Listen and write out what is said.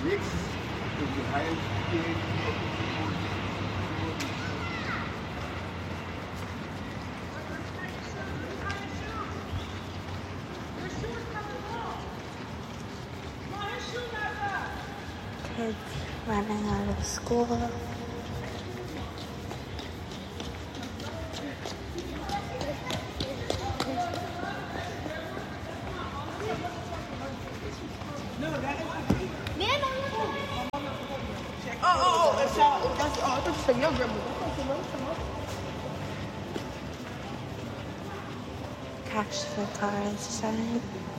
Kids running out of school. Catch the car inside.